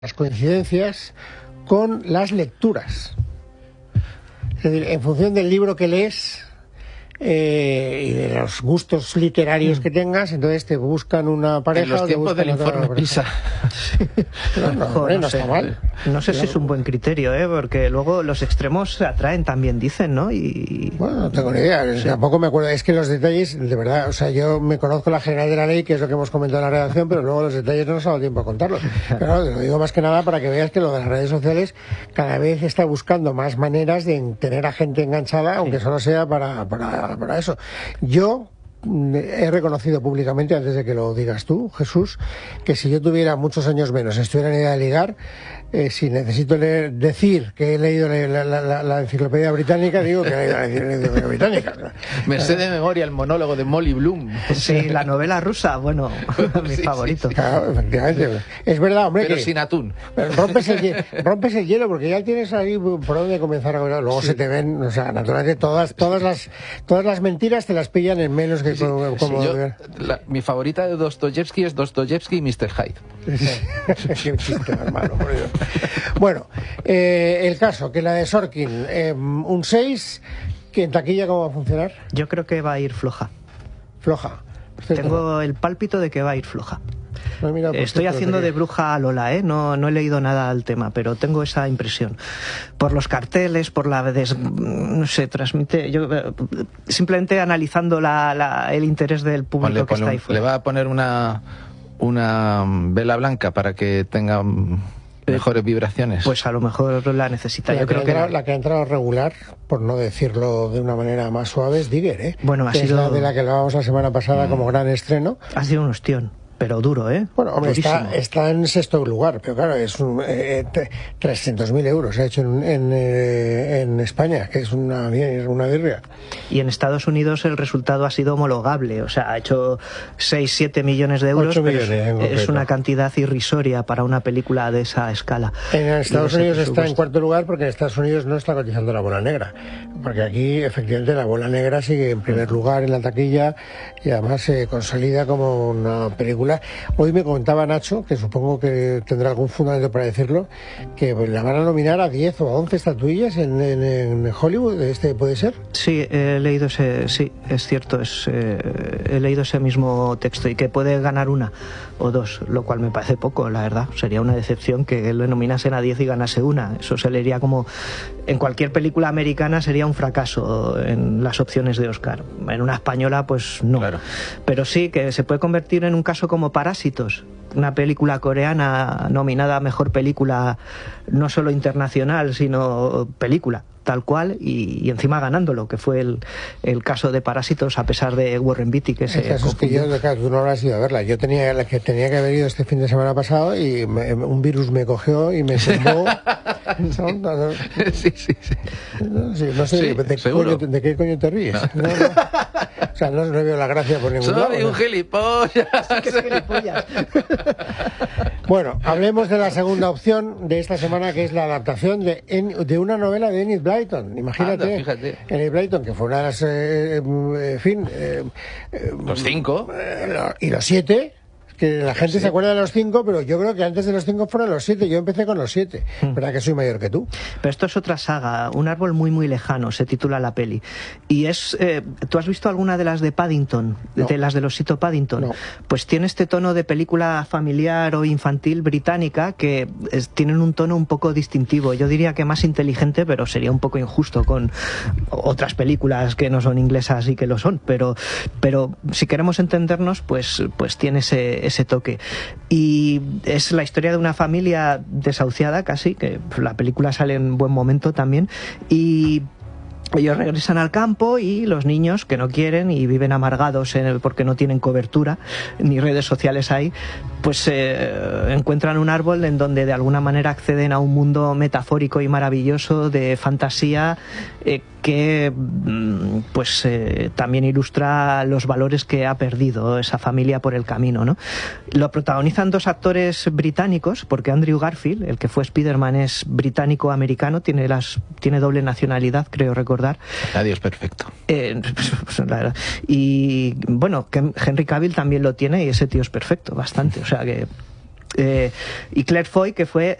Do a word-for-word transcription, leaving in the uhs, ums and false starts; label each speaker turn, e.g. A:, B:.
A: las coincidencias con las lecturas. Es decir, en función del libro que lees eh, y de los gustos literarios mm. que tengas, entonces te buscan una pareja.
B: En los
A: o te
B: tiempos del informe PISA.
A: No, no,
C: Joder,
A: no,
C: no
A: está
C: sé,
A: mal.
C: No sé
A: Claro.
C: si es un buen criterio, ¿eh? Porque luego los extremos se atraen también, dicen, ¿no? Y...
A: Bueno, no tengo ni idea, sí. Tampoco me acuerdo, es que los detalles, de verdad, o sea, yo me conozco la general de la ley, que es lo que hemos comentado en la redacción, pero luego los detalles no nos ha dado tiempo a contarlos. Pero te lo digo más que nada para que veas que lo de las redes sociales cada vez está buscando más maneras de tener a gente enganchada, aunque sí. solo sea para, para, para eso. Yo he reconocido públicamente, antes de que lo digas tú, Jesús, que si yo tuviera muchos años menos, estuviera en edad de ligar, eh, si necesito leer, decir que he leído la, la, la, la enciclopedia británica, digo que he leído la enciclopedia británica.
B: Me sé de memoria el monólogo de Molly Bloom.
C: Sí, la novela rusa, bueno, mi sí, favorito.
A: Sí, sí. Claro, efectivamente. Es verdad, hombre.
B: Pero
A: que,
B: sin atún.
A: Pero rompes el, hielo, rompes el hielo porque ya tienes ahí por dónde comenzar a ver. Luego sí. se te ven, o sea, naturalmente todas, todas las, todas las mentiras te las pillan en menos que
B: sí,
A: como, como
B: sí, yo, la, mi favorita de Dostoyevsky es Dostoyevsky y mister Hyde.
A: Qué chiste más malo, por Dios. Bueno, eh, el caso, que la de Sorkin, eh, un seis, que en taquilla, ¿cómo va a funcionar?
C: Yo creo que va a ir floja.
A: Floja.
C: Tengo el pálpito de que va a ir floja.
A: No, mira, pues
C: estoy haciendo de bruja a Lola, ¿eh? No, no he leído nada al tema, pero tengo esa impresión. Por los carteles, por la... Des... no sé, transmite... Yo, simplemente analizando la, la, el interés del público ponle, que
B: ponle,
C: está ahí fuera.
B: Le va a poner una, una vela blanca para que tenga mejores vibraciones.
C: Pues a lo mejor la necesita.
A: La
C: Yo
A: que
C: creo
A: entrado,
C: que la...
A: la que ha entrado regular, por no decirlo de una manera más suave, es Digger, ¿eh?
C: Bueno, ha
A: que
C: sido...
A: es la de la que hablábamos la semana pasada mm. como gran estreno.
C: Ha sido un ostión. Pero duro, ¿eh?
A: Bueno, hombre, está, está en sexto lugar, pero claro, es un eh, trescientos mil euros ha hecho en, en, eh, en España, que es una, una birria.
C: Y en Estados Unidos el resultado ha sido homologable, o sea, ha hecho seis, siete millones de euros,
A: ocho
C: pero
A: millones,
C: es, es una cantidad irrisoria para una película de esa escala.
A: En Estados Unidos está en cuarto lugar porque en Estados Unidos no está cotizando la bola negra, porque aquí efectivamente la bola negra sigue en primer lugar en la taquilla y además se consolida como una película. Hoy me comentaba Nacho, que supongo que tendrá algún fundamento para decirlo, que la van a nominar a diez o a once estatuillas en, en, en Hollywood. ¿Este puede ser?
C: Sí, he leído ese, sí, es cierto, es, eh, he leído ese mismo texto y que puede ganar una o dos, lo cual me parece poco, la verdad. Sería una decepción que lo nominasen a diez y ganase una. Eso se leería como en cualquier película americana sería un fracaso en las opciones de Oscar. En una española, pues no. Claro. Pero sí que se puede convertir en un caso como Parásitos, una película coreana nominada a mejor película no solo internacional, sino película tal cual, y, y encima ganándolo, que fue el, el caso de Parásitos, a pesar de Warren Beatty, que se
A: caso es que yo, claro, tú no habrás ido a verla. Yo tenía que tenía que haber ido este fin de semana pasado y me, un virus me cogió y me tumbó. ¿No? No, no,
B: sí, sí, sí.
A: No, sí, no sé sí, de, qué coño, de qué coño te ríes. No. No, no. O sea, no, no veo la gracia por ningún
B: Soy
A: lado.
B: Soy un
A: ¿no?
B: gilipollas.
C: ¿Qué gilipollas?
A: Bueno, hablemos de la segunda opción de esta semana, que es la adaptación de, de una novela de Enid Blyton. Imagínate,
B: Anda, fíjate.
A: Enid Blyton, que fue una de las, eh, en fin... Eh,
B: los cinco.
A: Eh, y los siete... que la gente sí. se acuerda de los cinco, pero yo creo que antes de los cinco fueron los siete. Yo empecé con los siete. Mm. ¿Verdad que soy mayor que tú?
C: Pero esto es otra saga, Un árbol muy muy lejano, se titula la peli. Y es... Eh, ¿tú has visto alguna de las de Paddington?
A: No.
C: De las de Osito Paddington.
A: No.
C: Pues tiene este tono de película familiar o infantil británica que es, tienen un tono un poco distintivo. Yo diría que más inteligente, pero sería un poco injusto con otras películas que no son inglesas y que lo son. Pero, pero si queremos entendernos, pues, pues tiene ese... ese toque. Y es la historia de una familia desahuciada casi, que la película sale en buen momento también, y ellos regresan al campo y los niños que no quieren y viven amargados en el, porque no tienen cobertura ni redes sociales ahí, pues eh, encuentran un árbol en donde de alguna manera acceden a un mundo metafórico y maravilloso de fantasía eh, que pues eh, también ilustra los valores que ha perdido esa familia por el camino, ¿no? Lo protagonizan dos actores británicos, porque Andrew Garfield, el que fue Spider-Man, es británico-americano, tiene las tiene doble nacionalidad, creo recordar.
B: Nadie es perfecto.
C: Eh, pues, la verdad. Y bueno, que Henry Cavill también lo tiene y ese tío es perfecto, bastante, o sea que Eh, y Claire Foy, que fue